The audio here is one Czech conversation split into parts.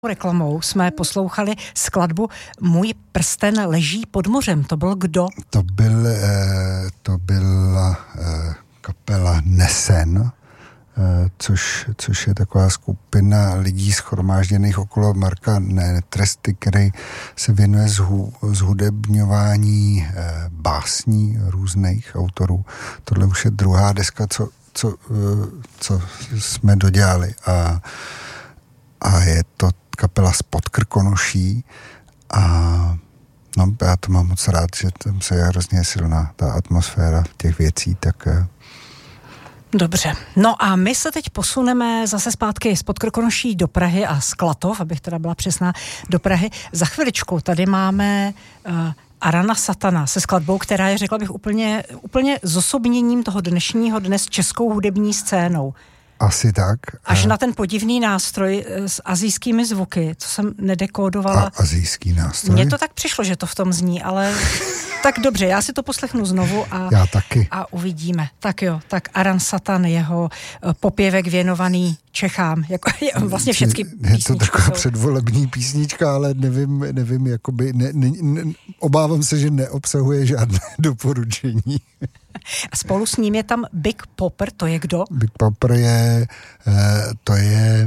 reklamou jsme poslouchali skladbu Můj prsten leží pod mořem. To byl kdo? To byla kapela Nesen, což je taková skupina lidí shromážděných okolo Marka Netresty, který se věnuje zhudebňování básní různých autorů. Tohle už je druhá deska, co jsme dodělali a je to kapela z Podkrkonoší a no, já to mám moc rád, že tam se je hrozně silná ta atmosféra těch věcí, tak... Dobře. No a my se teď posuneme zase zpátky z Podkrkonoší do Prahy a z Klatov, abych teda byla přesná, do Prahy. Za chviličku tady máme Arana Satana se skladbou, která je, řekla bych, úplně zosobněním toho dnešního dne s českou hudební scénou. Asi tak. Až na ten podivný nástroj s asijskými zvuky, co jsem nedekódovala. Asijský nástroj? Mně to tak přišlo, že to v tom zní, ale tak dobře, já si to poslechnu znovu já taky. A uvidíme. Tak jo, tak Aran Satan, jeho popěvek věnovaný Čechám, jako vlastně všechny písničky. Je to taková předvolební písnička, ale nevím, jakoby, obávám se, že neobsahuje žádné doporučení. A spolu s ním je tam Big Popper, to je kdo? Big Popper to je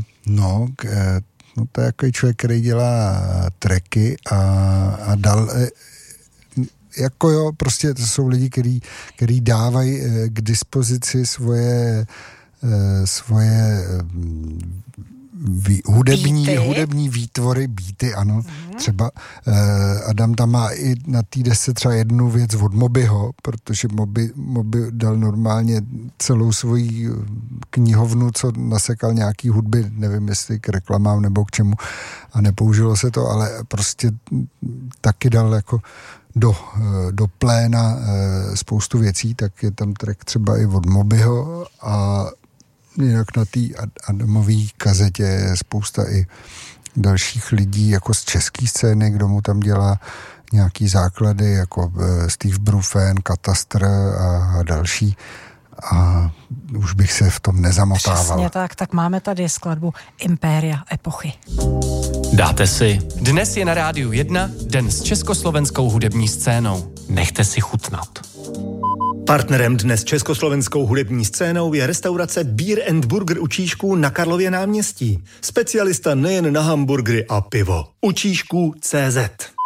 jako člověk, který dělá tracky a dal... Jako jo, prostě to jsou lidi, který dávají k dispozici svoje hudební výtvory, beaty, ano. Třeba Adam tam má i na té desce třeba jednu věc od Mobyho, protože Moby dal normálně celou svoji knihovnu, co nasekal nějaký hudby, nevím, jestli k reklamám nebo k čemu, a nepoužilo se to, ale prostě taky dal jako do pléna spoustu věcí, tak je tam track třeba i od Mobyho a jinak na té Adamové kazetě je spousta i dalších lidí jako z české scény, kdo mu tam dělá nějaký základy, jako Steve Brufen, Katastr a další. A už bych se v tom nezamotával. Přesně tak máme tady skladbu Impéria epochy. Dáte si. Dnes je na Rádiu 1 den s československou hudební scénou. Nechte si chutnat. Partnerem dnes s československou hudební scénou je restaurace Beer and Burger u Číšků na Karlově náměstí. Specialista nejen na hamburgery a pivo. U Číšků CZ.